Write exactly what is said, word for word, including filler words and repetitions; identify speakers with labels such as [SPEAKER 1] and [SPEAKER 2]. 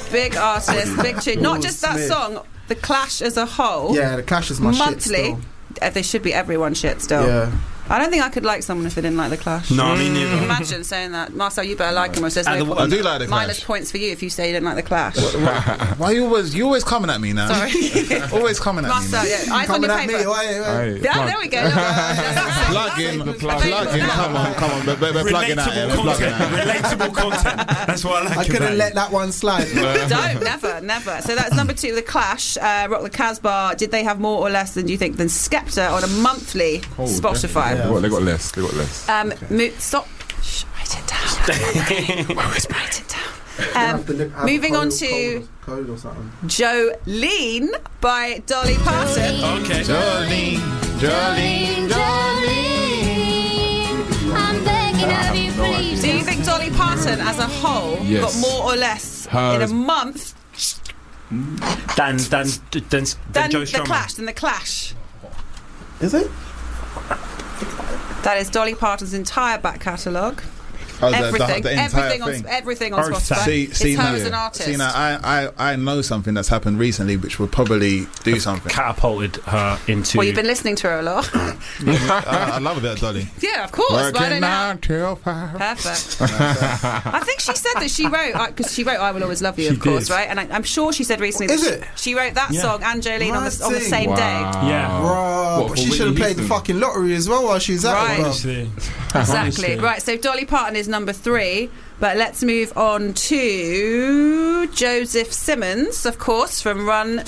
[SPEAKER 1] big artist, big tune. Not just that
[SPEAKER 2] Smith.
[SPEAKER 1] song, The Clash as a whole.
[SPEAKER 2] Yeah, The Clash is my
[SPEAKER 1] monthly.
[SPEAKER 2] shit still.
[SPEAKER 1] Uh, They should be everyone's shit still.
[SPEAKER 2] Yeah.
[SPEAKER 1] I don't think I could like someone if they didn't like The Clash.
[SPEAKER 3] No, me neither.
[SPEAKER 1] Imagine saying that. Marcel, you better like him, or there's
[SPEAKER 3] And
[SPEAKER 1] no
[SPEAKER 3] the-
[SPEAKER 1] point.
[SPEAKER 4] I do like The Clash.
[SPEAKER 1] Minus points for you if you say you didn't like The Clash.
[SPEAKER 4] Why you always you always coming at me now?
[SPEAKER 1] Sorry.
[SPEAKER 4] Always coming at
[SPEAKER 1] Marcel,
[SPEAKER 4] me.
[SPEAKER 1] yeah. Eyes on
[SPEAKER 2] Coming
[SPEAKER 1] your
[SPEAKER 2] at
[SPEAKER 1] paper.
[SPEAKER 2] me. Why, why?
[SPEAKER 1] Yeah, there we go.
[SPEAKER 4] Plug in, plug in. Come on, come on. We're, we're plugging out here.
[SPEAKER 3] Relatable
[SPEAKER 4] We're plugging
[SPEAKER 3] content.
[SPEAKER 4] out here.
[SPEAKER 3] Relatable content. That's what I like
[SPEAKER 2] I couldn't
[SPEAKER 3] about
[SPEAKER 2] let
[SPEAKER 3] it.
[SPEAKER 2] that one slide.
[SPEAKER 1] Don't, never, never. So that's number two, The Clash. Uh, Rock the Casbah. Did they have more or less than do you think than Skepta on a monthly
[SPEAKER 5] Oh,
[SPEAKER 1] Spotify?
[SPEAKER 5] They got, they got less. They got less.
[SPEAKER 1] Um, mo- stop. Shh, write it down. Write it down. Um, moving on to
[SPEAKER 2] Code or something.
[SPEAKER 1] Jolene by Dolly Parton.
[SPEAKER 3] Okay.
[SPEAKER 4] Jolene, Jolene,
[SPEAKER 6] Jolene, I'm begging of you, please.
[SPEAKER 1] Do you think Dolly Parton as a whole
[SPEAKER 5] Yes.
[SPEAKER 1] got more or less
[SPEAKER 5] Hers.
[SPEAKER 1] in a month
[SPEAKER 3] Dan, Dan, Dan, Dan,
[SPEAKER 1] than
[SPEAKER 3] Joe
[SPEAKER 1] The
[SPEAKER 3] Strummer.
[SPEAKER 1] Clash? Than The Clash.
[SPEAKER 2] Is it?
[SPEAKER 1] That is Dolly Parton's entire back catalogue.
[SPEAKER 4] Oh, the- the-
[SPEAKER 1] everything,
[SPEAKER 4] the entire
[SPEAKER 1] everything on
[SPEAKER 4] thing.
[SPEAKER 1] everything on
[SPEAKER 3] Earth
[SPEAKER 1] Spotify.
[SPEAKER 3] Sound.
[SPEAKER 4] See,
[SPEAKER 1] it's
[SPEAKER 4] see
[SPEAKER 1] her
[SPEAKER 4] now,
[SPEAKER 1] as an artist.
[SPEAKER 4] see now, I, I, I know something that's happened recently, which will probably do something.
[SPEAKER 3] Catapulted her into.
[SPEAKER 1] Well, you've been listening to her a lot.
[SPEAKER 4] I, I love a bit of Dolly.
[SPEAKER 1] Yeah, of course. But I don't
[SPEAKER 4] Working
[SPEAKER 1] know.
[SPEAKER 4] nine till five.
[SPEAKER 1] Perfect. I think she said that she wrote because she wrote "I Will Always Love You,"
[SPEAKER 3] She
[SPEAKER 1] of course,
[SPEAKER 3] did.
[SPEAKER 1] right? And I, I'm sure she said recently
[SPEAKER 2] Is
[SPEAKER 1] that
[SPEAKER 2] it?
[SPEAKER 1] she, she wrote that
[SPEAKER 3] Yeah.
[SPEAKER 1] song and Jolene on the, on the
[SPEAKER 2] Mad
[SPEAKER 1] same
[SPEAKER 2] thing.
[SPEAKER 1] day.
[SPEAKER 3] Yeah.
[SPEAKER 2] Bro,
[SPEAKER 5] What,
[SPEAKER 2] but
[SPEAKER 5] for
[SPEAKER 2] she
[SPEAKER 5] Whitney
[SPEAKER 2] should have played the
[SPEAKER 5] Houston?
[SPEAKER 2] fucking lottery as well while she was at
[SPEAKER 1] Right.
[SPEAKER 2] it, bro.
[SPEAKER 3] Honestly.
[SPEAKER 1] Exactly.
[SPEAKER 3] Honestly.
[SPEAKER 1] Right. So Dolly Parton is number three, but let's move on to Joseph Simmons, of course, from Run